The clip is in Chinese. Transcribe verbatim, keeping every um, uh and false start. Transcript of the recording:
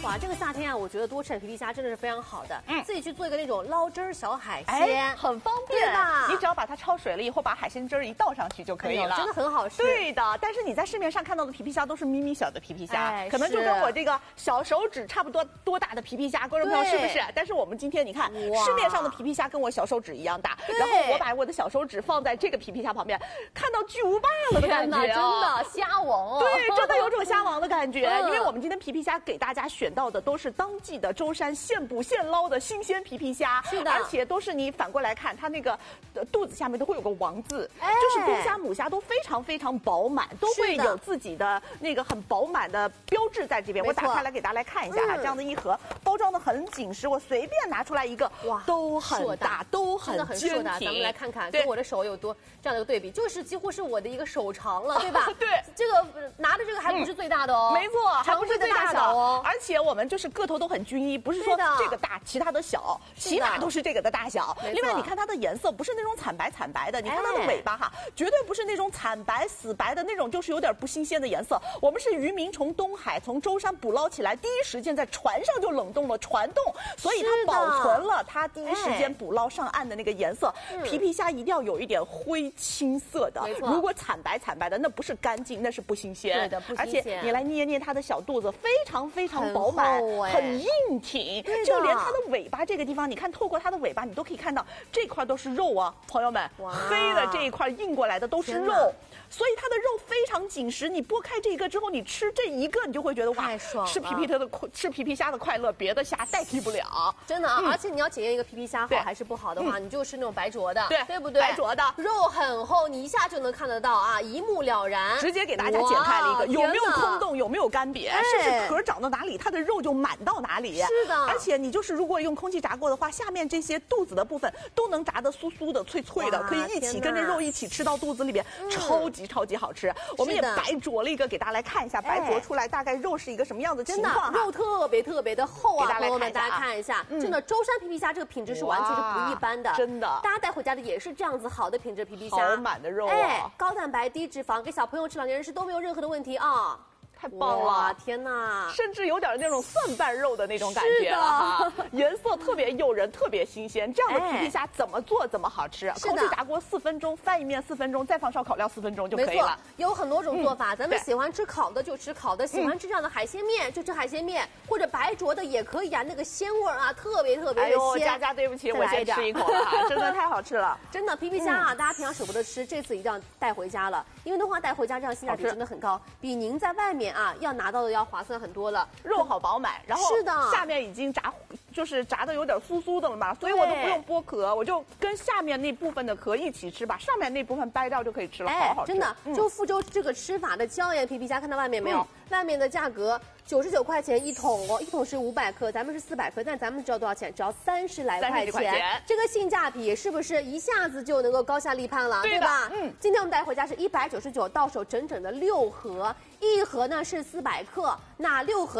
哇，这个夏天啊，我觉得多吃点皮皮虾真的是非常好的。 嗯， 自己去做一个那种捞汁儿小海鲜， 哎，很方便， 对吧？ 你只要把它焯水了以后，把海鲜汁儿一倒上去就可以了， 哎、真的很好吃。 对的，但是你在市面上看到的皮皮虾都是咪咪小的皮皮虾， 哎、 可能就跟我这个小手指差不多多大的皮皮虾，观众朋友是不是？但是我们今天你看，市面上的皮皮虾跟我小手指一样大，然后我把我的小手指放在这个皮皮虾旁边，看到巨无霸了的感觉、啊， 真的虾王哦， 对，真的有种虾王的感觉。嗯、因为我们今天皮皮虾给大家选到的都是当季的舟山现捕现捞的新鲜皮皮虾， 是的， 而且都是你反过来看，它那个肚子下面都会有个王字，哎、就是公虾母虾都非常非常饱满，都会有自己的那个很饱满的标志在这边。我打开来给大家来看一下哈、嗯，这样的一盒包装的很紧实，我随便拿出来一个，哇，都很大，都很坚挺。 咱们来看看跟我的手有多这样的一个对比，就是几乎是我的一个手长了，对吧？ 对， 这个拿着这个还不是最大的哦， 嗯、没错，还不是最大的哦。 而且我们就是个头都很均一，不是说这个大，其他的小，起码都是这个的大小。另外，你看它的颜色不是那种惨白惨白的，你看它的尾巴哈，绝对不是那种惨白死白的那种，就是有点不新鲜的颜色。我们是渔民从东海从舟山捕捞起来，第一时间在船上就冷冻了船冻，所以它保存了它第一时间捕捞上岸的那个颜色。皮皮虾一定要有一点灰青色的，如果惨白惨白的，那不是干净，那是不新鲜。 对的，不新鲜。 而且你来捏捏它的小肚子，非常非常饱满，很, 很硬挺，就连它的尾巴这个地方，你看透过它的尾巴，你都可以看到这块都是肉啊，朋友们，黑的这一块印过来的都是肉。所以它的肉非常紧实，你剥开这个之后，你吃这一个，你就会觉得哇，吃皮皮虾的吃皮皮虾的快乐，别的虾代替不了。 真的啊！嗯、而且你要检验一个皮皮虾好还是不好的话，嗯、你就是那种白灼的， 对对不对？ 白灼的， 肉很厚，你一下就能看得到啊，一目了然。 直接给大家剪开了一个，有没有空洞，有没有干瘪，哎、是不是壳长到哪里，它的肉就满到哪里。 是的， 而且你就是如果用空气炸过的话，下面这些肚子的部分都能炸得酥酥的、脆脆的，可以一起跟着肉一起吃到肚子里边，嗯、超级超级好吃。我们也白灼了一个，给大家来看一下，白灼出来大概肉是一个什么样的情况？ 肉特别特别的厚啊， 朋友们，大家看一下，真的舟山皮皮虾这个品质是完全是不一般的， 真的。 大家带回家的也是这样子好的品质皮皮虾， 饱满的肉啊， 哎，高蛋白低脂肪，给小朋友吃老年人吃都没有任何的问题啊。 太棒了！ 天哪， 甚至有点那种蒜瓣肉的那种感觉了哈，颜色特别诱人，特别新鲜。这样的皮皮虾怎么做怎么好吃？空气炸锅四分钟，翻一面四分钟，再放烧烤料四分钟就可以了。 有很多种做法，咱们喜欢吃烤的就吃烤的，喜欢吃这样的海鲜面就吃海鲜面，或者白灼的也可以啊，那个鲜味啊特别特别的鲜。哎呦，佳佳，对不起，我先吃一口了哈，真的太好吃了。 真的皮皮虾啊，大家平常舍不得吃，这次一定要带回家了，因为的话带回家这样性价比真的很高，比您在外面啊要拿到的要划算很多了， 肉好饱满，然后是的， 下面已经炸，就是炸的有点酥酥的了嘛，所以我都不用剥壳，我就跟下面那部分的壳一起吃，把上面那部分掰掉就可以吃了，好好吃。 真的，就福州这个吃法的椒盐皮皮虾，看到外面没有？外面的价格九十九块钱一桶哦，一桶是五百克，咱们是四百克，但咱们知道多少钱？只要三十来块钱，块钱这个性价比是不是一下子就能够高下立判了， 对, 对吧？嗯，今天我们带回家是一百九十九，到手整整的六盒，一盒呢是四百克，那六盒。